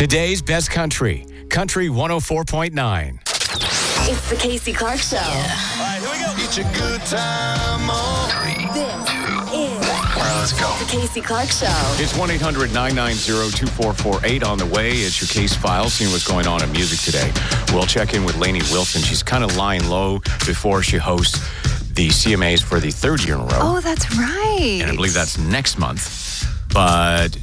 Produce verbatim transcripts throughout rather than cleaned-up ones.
Today's best country, Country one oh four point nine. It's the Casey Clark Show. Yeah. All right, here we go. It's a good time on. Three, this two, is one. All right, let's go. the Casey Clark Show. It's one eight hundred nine nine zero two four four eight on the way. It's your case file, seeing what's going on in music today. We'll check in with Lainey Wilson. She's kind of lying low before she hosts the C M As for the third year in a row. Oh, that's right. And I believe that's next month. But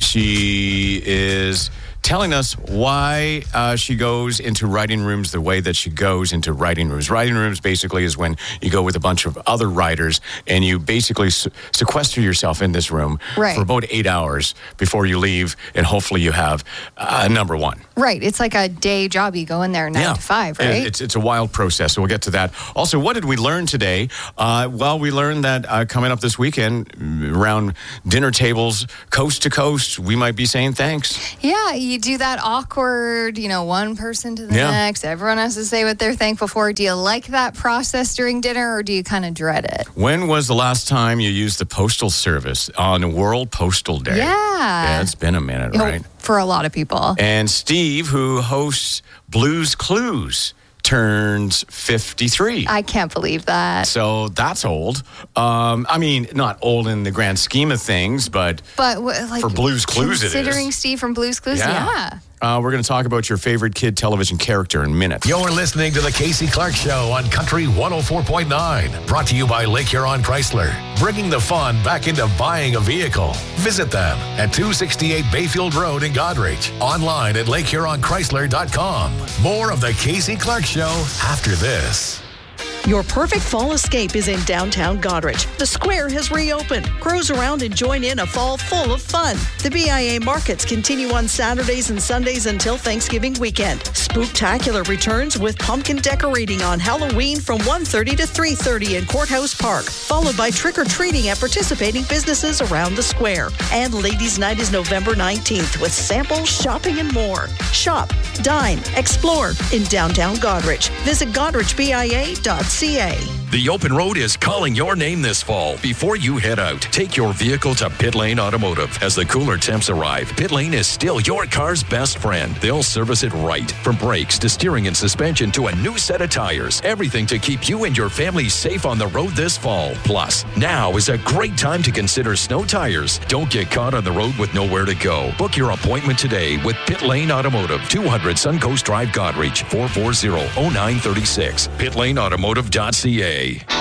she is telling us why uh, she goes into writing rooms the way that she goes into writing rooms. Writing rooms basically is when you go with a bunch of other writers and you basically se- sequester yourself in this room right. for about eight hours before you leave, and hopefully you have uh, number one. Right. It's like a day job. You go in there nine yeah. to five, right? It's, it's a wild process, so we'll get to that. Also, what did we learn today? Uh, well, we learned that uh, coming up this weekend, around dinner tables, coast to coast, we might be saying thanks. Yeah, you do that awkward, you know, one person to the Yeah. next. Everyone has to say what they're thankful for. Do you like that process during dinner, or do you kind of dread it? When was the last time you used the Postal Service on World Postal Day? Yeah. Yeah, it's been a minute, You know, right? for a lot of people. And Steve, who hosts Blues Clues, turns fifty-three. I can't believe that. So that's old. Um, I mean, not old in the grand scheme of things, but But w- like for Blues Clues it is. considering Steve from Blues Clues, Yeah. yeah. uh, we're going to talk about your favorite kid television character in minutes. You're listening to the Casey Clark Show on Country one oh four point nine. Brought to you by Lake Huron Chrysler. Bringing the fun back into buying a vehicle. Visit them at two sixty-eight Bayfield Road in Goderich. Online at lake huron chrysler dot com. More of the Casey Clark Show after this. Your perfect fall escape is in downtown Goderich. The square has reopened. Cruise around and join in a fall full of fun. The B I A markets continue on Saturdays and Sundays until Thanksgiving weekend. Spooktacular returns with pumpkin decorating on Halloween from one thirty to three thirty in Courthouse Park, followed by trick-or-treating at participating businesses around the square. And Ladies' Night is November nineteenth with samples, shopping, and more. Shop, dine, explore in downtown Goderich. Visit goderich b i a dot c a. The open road is calling your name this fall. Before you head out, take your vehicle to Pit Lane Automotive. As the cooler temps arrive, Pit Lane is still your car's best friend. They'll service it right. From brakes to steering and suspension to a new set of tires. Everything to keep you and your family safe on the road this fall. Plus, now is a great time to consider snow tires. Don't get caught on the road with nowhere to go. Book your appointment today with Pit Lane Automotive, two hundred Suncoast Drive, Goderich, four four zero, oh nine three six. pit lane automotive dot c a.